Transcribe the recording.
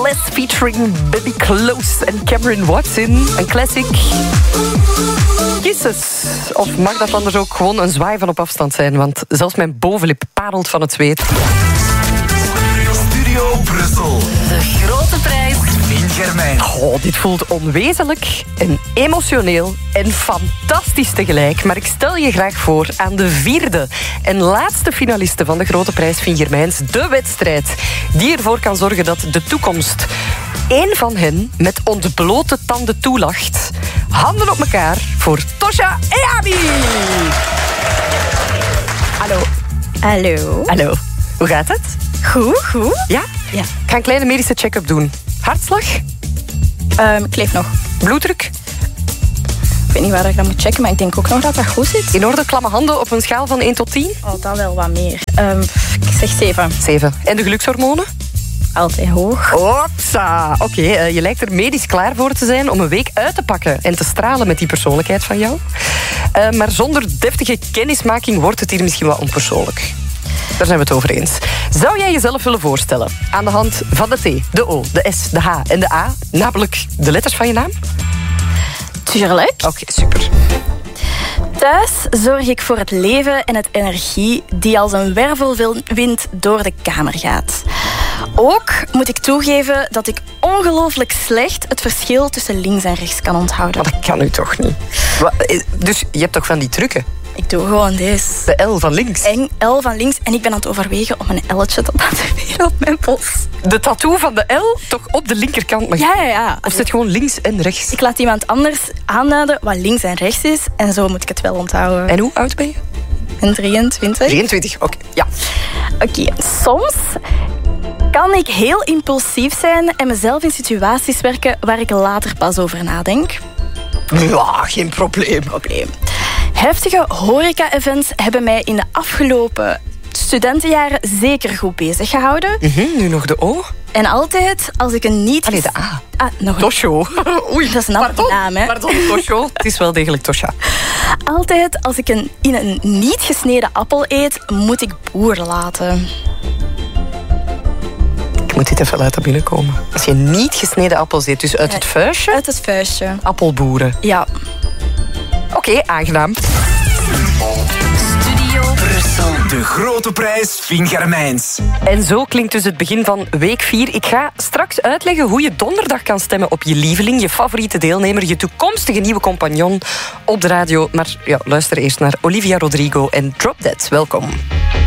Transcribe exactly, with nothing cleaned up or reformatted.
Bliss featuring Baby Close en Cameron Watson. Een classic. Kisses. Of mag dat anders ook gewoon een zwaai van op afstand zijn? Want zelfs mijn bovenlip parelt van het zweet. Studio Brussel. De grote prijs. Fien Germijn. Oh, dit voelt onwezenlijk en emotioneel en fantastisch tegelijk. Maar ik stel je graag voor aan de vierde en laatste finaliste van de grote prijs Fien Germijns. De wedstrijd die ervoor kan zorgen dat de toekomst één van hen met ontblote tanden toelacht. Handen op elkaar voor Tosha Eami. Hallo. Hallo. Hallo. Hoe gaat het? Goed, goed. Ja? Ja. Ik ga een kleine medische check-up doen. Hartslag? Um, ik leef nog. Bloeddruk? Ik weet niet waar ik dat moet checken, maar ik denk ook nog dat dat goed zit. In orde, klamme handen op een schaal van één tot tien? Oh, dat wel wat meer. Um, ik zeg zeven. zeven. En de gelukshormonen? Altijd hoog. Hopsa. Oké, okay, uh, je lijkt er medisch klaar voor te zijn om een week uit te pakken en te stralen met die persoonlijkheid van jou. Uh, maar zonder deftige kennismaking wordt het hier misschien wat onpersoonlijk. Daar zijn we het over eens. Zou jij jezelf willen voorstellen aan de hand van de T, de O, de S, de H en de A, namelijk de letters van je naam? Tuurlijk. Oké, okay, super. Thuis zorg ik voor het leven en het energie die als een wervelwind door de kamer gaat. Ook moet ik toegeven dat ik ongelooflijk slecht het verschil tussen links en rechts kan onthouden. Maar dat kan u toch niet? Dus je hebt toch van die trucken? Ik doe gewoon deze. De L van links? En L van links. En ik ben aan het overwegen om een L'tje te tatoeëren op mijn pols. De tattoo van de L toch op de linkerkant? Maar ja, ja, ja. Of zit gewoon links en rechts? Ik laat iemand anders aanduiden wat links en rechts is. En zo moet ik het wel onthouden. En hoe oud ben je? En drieëntwintig. drieëntwintig, oké. Okay. Ja. Oké, okay. Soms kan ik heel impulsief zijn en mezelf in situaties werken waar ik later pas over nadenk. Ja, geen probleem. probleem. Heftige horeca-events hebben mij in de afgelopen studentenjaren zeker goed bezig gehouden. Mm-hmm, nu nog de O. En altijd als ik een niet... Allee, de A. Ah, nog een... Tosho. Oei, dat is een andere naam, hè. Pardon, Tosho. Het is wel degelijk Tosha. Altijd als ik een, in een niet gesneden appel eet, moet ik boer laten. Ik moet dit even laten binnenkomen. Als je niet gesneden appels eet, dus uit het vuistje? Uit het vuistje. Appelboeren. Ja. Oké, okay, aangenaam. Studio Brussel. De grote prijs Fien Germijns. En zo klinkt dus het begin van week vier. Ik ga straks uitleggen hoe je donderdag kan stemmen op je lieveling, je favoriete deelnemer, je toekomstige nieuwe compagnon op de radio. Maar ja, luister eerst naar Olivia Rodrigo en Drop Dead. Welkom.